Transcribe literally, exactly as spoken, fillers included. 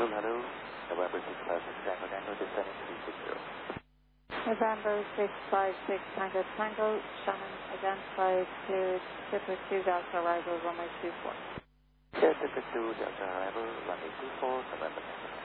hello. November six five six Tango Tango, descending three six zero. November six five six Tango Tango, Shannon identified cleared Zipper two Delta arrival runway two four. Yeah, Zipper two Delta arrival runway two four, November Tango.